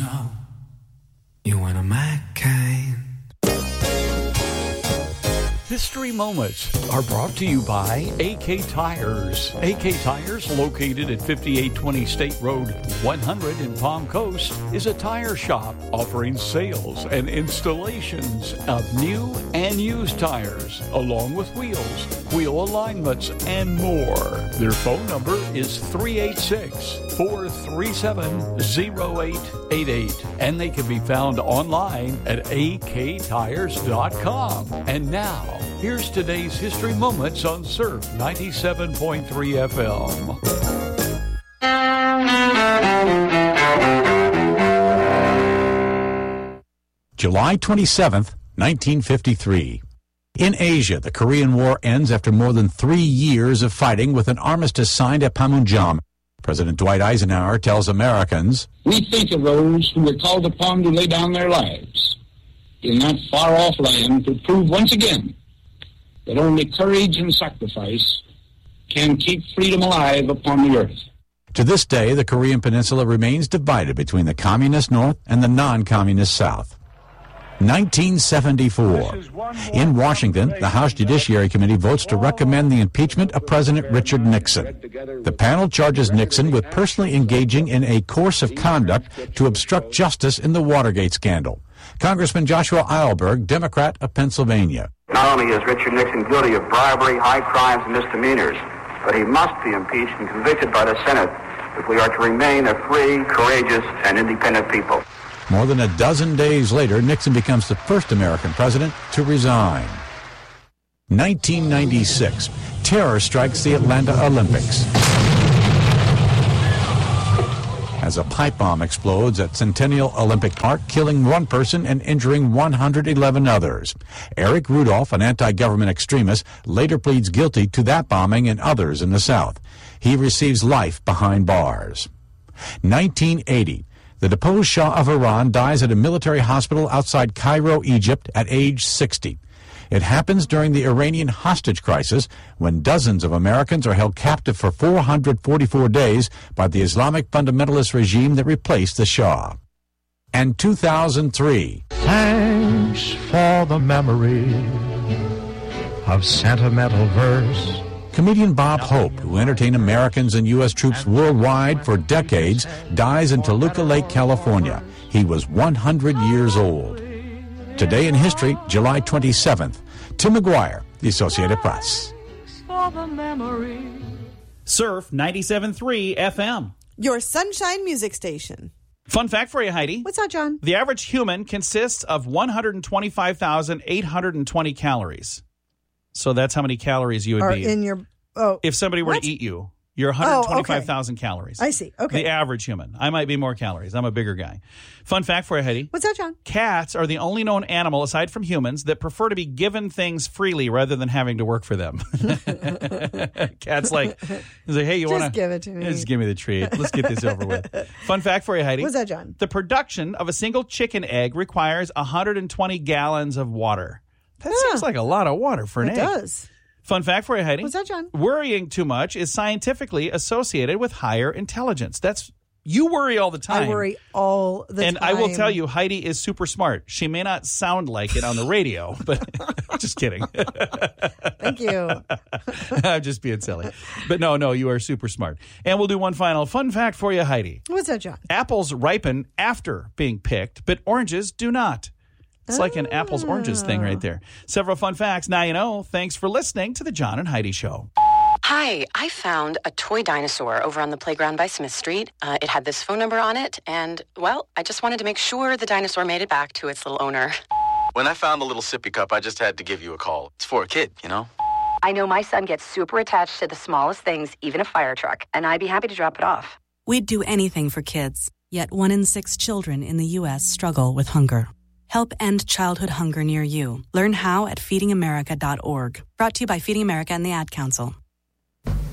know you're one of my kind. History Moments are brought to you by AK Tires. AK Tires, located at 5820 State Road 100 in Palm Coast, is a tire shop offering sales and installations of new and used tires, along with wheels, wheel alignments, and more. Their phone number is 386-437-0888, and they can be found online at aktires.com. And now, here's today's History Moments on Surf 97.3 FM. July 27th, 1953. In Asia, the Korean War ends after more than 3 years of fighting with an armistice signed at Panmunjom. President Dwight Eisenhower tells Americans, "We think of those who were called upon to lay down their lives in that far-off land to prove once again that only courage and sacrifice can keep freedom alive upon the earth." To this day, the Korean Peninsula remains divided between the communist North and the non-communist South. 1974. In Washington, the House Judiciary Committee votes to recommend the impeachment of President Richard Nixon. The panel charges Nixon with personally engaging in a course of conduct to obstruct justice in the Watergate scandal. Congressman Joshua Eilberg, Democrat of Pennsylvania. Not only is Richard Nixon guilty of bribery, high crimes, and misdemeanors, but he must be impeached and convicted by the Senate if we are to remain a free, courageous, and independent people. More than a dozen days later, Nixon becomes the first American president to resign. 1996. Terror strikes the Atlanta Olympics as a pipe bomb explodes at Centennial Olympic Park, killing one person and injuring 111 others. Eric Rudolph, an anti-government extremist, later pleads guilty to that bombing and others in the South. He receives life behind bars. 1980. The deposed Shah of Iran dies at a military hospital outside Cairo, Egypt, at age 60. It happens during the Iranian hostage crisis, when dozens of Americans are held captive for 444 days by the Islamic fundamentalist regime that replaced the Shah. And 2003. Thanks for the memory of sentimental verse. Comedian Bob Hope, who entertained Americans and U.S. troops worldwide for decades, dies in Toluca Lake, California. He was 100 years old. Today in history, July 27th. Tim McGuire, The Associated Press. Surf 97.3 FM. Your sunshine music station. Fun fact for you, Heidi. What's that, John? The average human consists of 125,820 calories. So that's how many calories you would be. In your, if somebody were to eat you, you're 125,000 calories. I see. Okay. The average human. I might be more calories. I'm a bigger guy. Fun fact for you, Heidi. What's that, John? Cats are the only known animal, aside from humans, that prefer to be given things freely rather than having to work for them. Cats like, hey, you want to? Just give it to me. Just give me the treat. Let's get this over with. Fun fact for you, Heidi. What's that, John? The production of a single chicken egg requires 120 gallons of water. That seems like a lot of water for an egg. It does. Fun fact for you, Heidi. What's that, John? Worrying too much is scientifically associated with higher intelligence. You worry all the time. I worry all the time. And I will tell you, Heidi is super smart. She may not sound like it on the radio, but just kidding. Thank you. I'm just being silly. But no, you are super smart. And we'll do one final fun fact for you, Heidi. What's that, John? Apples ripen after being picked, but oranges do not. It's like an apples oranges thing right there. Several fun facts. Now you know. Thanks for listening to the John and Heidi Show. Hi, I found a toy dinosaur over on the playground by Smith Street. It had this phone number on it, and, well, I just wanted to make sure the dinosaur made it back to its little owner. When I found the little sippy cup, I just had to give you a call. It's for a kid, you know? I know my son gets super attached to the smallest things, even a fire truck, and I'd be happy to drop it off. We'd do anything for kids, yet 1 in 6 children in the U.S. struggle with hunger. Help end childhood hunger near you. Learn how at feedingamerica.org. Brought to you by Feeding America and the Ad Council.